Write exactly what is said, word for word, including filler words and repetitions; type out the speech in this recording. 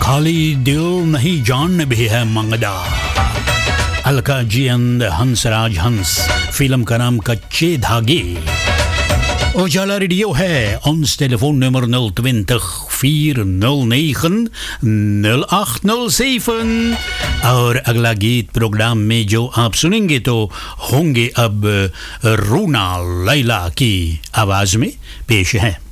खाली दिल नहीं जान भी है मंगदा। अलका जी एंड हंसराज हंस, फिल्म का नाम कच्चे धागे। उजाला रेडियो है, ons telefoonnummer nul twintig vier nul negen nul acht nul zeven। और अगला गीत प्रोग्राम में जो आप सुनेंगे तो होंगे अब रूना लैला की आवाज में पेश है।